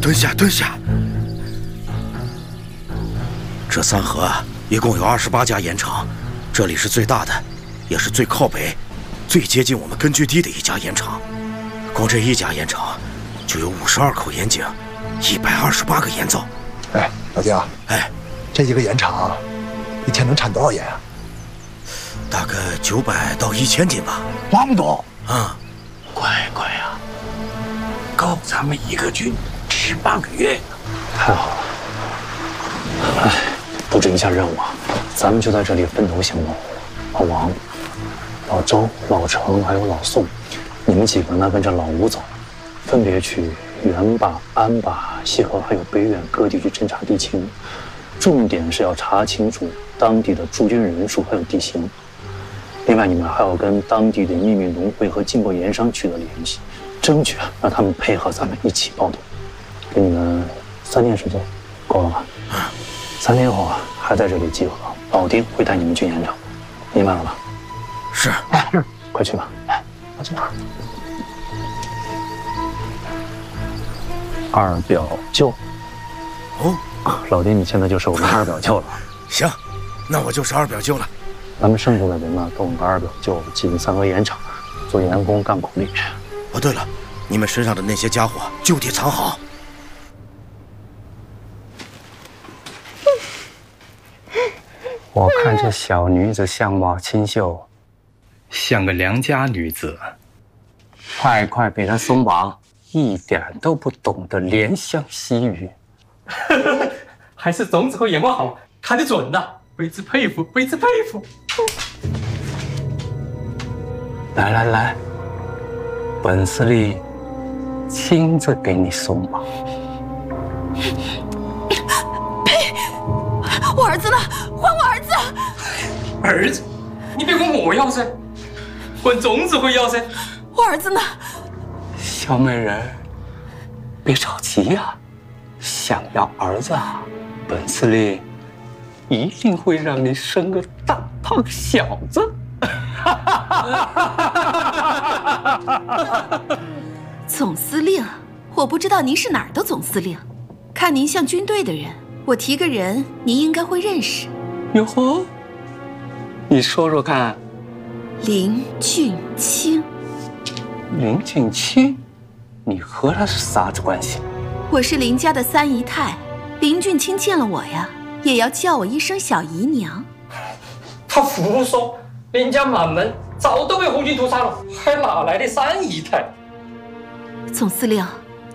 蹲下，蹲下。这三河啊，一共有28家盐场，这里是最大的，也是最靠北、最接近我们根据地的一家盐场。光这一家盐场就有52口盐井，128个盐灶。 哎，老丁， 哎， 这一个盐场一天能产多少盐啊？ 大概900到1000斤吧。 那么多啊！ 乖乖啊，够咱们一个军吃8个月。 太好了！哎，布置一下任务啊，咱们就在这里分头行动。老王、老周、老程还有老宋，你们几个呢跟着老吴走，分别去原坝、安坝、西河还有北远各地去侦察敌情，重点是要查清楚当地的驻军人数还有地形。另外，你们还要跟当地的秘密农会和进口盐商取得联系，争取让他们配合咱们一起暴动。给你们3天时间，够了吧？3天后啊，还在这里集合。老丁会带你们去盐场，明白了吧？ 是。 快去吧。快去吧。二表舅。 哦， 老丁，你现在就是我们二表舅了。 行，那我就是二表舅了。 咱们剩下的人呢，跟我们二表舅进三河盐场，做盐工干苦力。 哦，对了，你们身上的那些家伙就地藏好。 我看这小女子相貌清秀，像个良家女子。快给她松绑，一点都不懂得怜香惜玉。 还是总指挥眼光好，看得准的，为之佩服，为之佩服。 来，本司令亲自给你松绑。 呸！我儿子呢？还我儿子！ 儿子，你别管我要噻，管总指挥要噻。 我儿子呢？ 小美人，别着急呀，想要儿子啊，本司令一定会让你生个大胖小子。 总司令，我不知道您是哪儿的总司令，看您像军队的人，我提个人，您应该会认识。 哟呵，你说说看。 林俊卿。 林俊卿，你和他是啥子关系？ 我是林家的三姨太，林俊卿见了我呀，也要叫我一声小姨娘。 他胡说，林家满门早都被红军屠杀了，还哪来的三姨太？ 总司令，